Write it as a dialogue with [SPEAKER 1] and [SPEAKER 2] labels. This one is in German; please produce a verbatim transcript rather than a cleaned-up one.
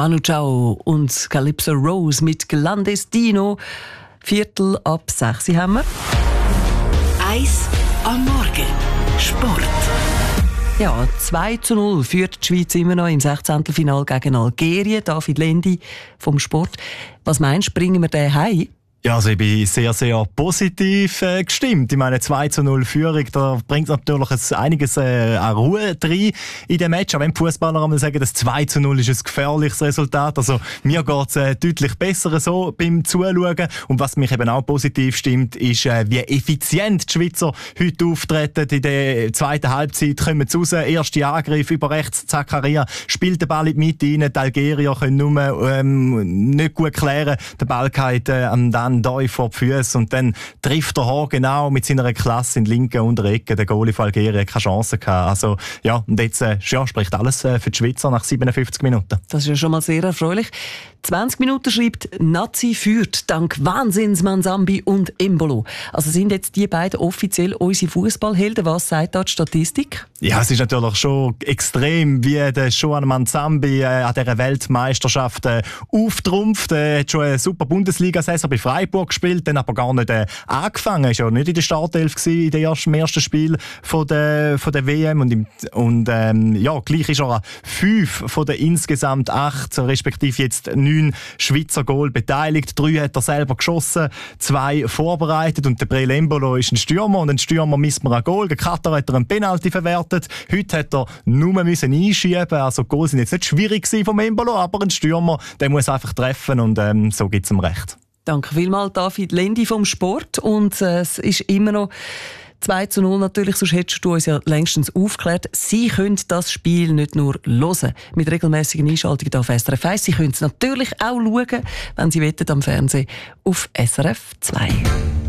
[SPEAKER 1] Manu Chao und Calypso Rose mit Clandestino. Viertel ab sechs haben wir.
[SPEAKER 2] Eis am Morgen. Sport.
[SPEAKER 1] Ja, zwei zu null führt die Schweiz immer noch im Sechzehntelfinale gegen Algerien. David Lendi vom Sport. Was meinst du, bringen wir den heim?
[SPEAKER 3] Ja, also ich bin sehr, sehr positiv äh, gestimmt. Ich meine, zwei zu null Führung, da bringt natürlich ein, einiges äh, an Ruhe rein in dem Match. Auch wenn die Fußballer einmal sagen, das zwei zu null ist ein gefährliches Resultat. Also mir geht's äh, deutlich besser so beim Zuschauen. Und was mich eben auch positiv stimmt, ist, äh, wie effizient die Schweizer heute auftreten. In der zweiten Halbzeit kommen sie raus, erste Angriff über rechts, Zakaria spielt den Ball in die Mitte rein. Die Algerier können nur ähm, nicht gut klären. Der Ball geht äh, am dann da vor die Füße und dann trifft er Haar genau mit seiner Klasse in die linke untere Ecke. Der Goalie von Algerien keine Chance gehabt. Also ja, und jetzt äh, ja, spricht alles äh, für die Schweizer nach siebenundfünfzig Minuten.
[SPEAKER 1] Das ist ja schon mal sehr erfreulich. zwanzig Minuten schreibt, Nazi führt dank Wahnsinnsmann Sambi und Embolo. Also sind jetzt die beiden offiziell unsere Fußballhelden? Was sagt da die Statistik?
[SPEAKER 3] Ja, es ist natürlich schon extrem, wie der Joan Manzambi äh, an dieser Weltmeisterschaft äh, auftrumpft. Er hat schon eine super Bundesliga-Saison bei Freiburg gespielt, dann aber gar nicht äh, angefangen. Er war ja nicht in der Startelf gewesen, in dem ersten, im ersten Spiel von der, von der W M. Und, im, und ähm, ja, gleich ist er an fünf von den insgesamt acht, respektive jetzt neun Schweizer Goal beteiligt. Drei hat er selber geschossen, zwei vorbereitet. Und der Breel Embolo ist ein Stürmer. Und ein Stürmer misst man ein Goal. Der Katar hat er einen Penalty verwertet. Heute hat er nur müssen einschieben. Also die Goals sind jetzt nicht schwierig vom Embolo, aber ein Stürmer, der muss einfach treffen und ähm, so gibt es ihm recht.
[SPEAKER 1] Danke vielmals, David Lendi vom Sport. Und äh, es ist immer noch zwei zu null natürlich, sonst hättest du uns ja längstens aufgeklärt. Sie können das Spiel nicht nur hören, mit regelmäßigen Einschaltungen auf S R F eins. Sie können es natürlich auch schauen, wenn Sie wollen, am Fernsehen auf S R F zwei.